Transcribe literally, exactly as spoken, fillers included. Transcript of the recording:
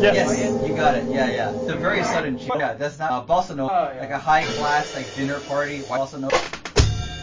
Yes. You got it. Yeah, yeah. The very sudden. Yeah, that's not uh, bossa nova. Oh, yeah. Like a high class like dinner party. Bossa nova.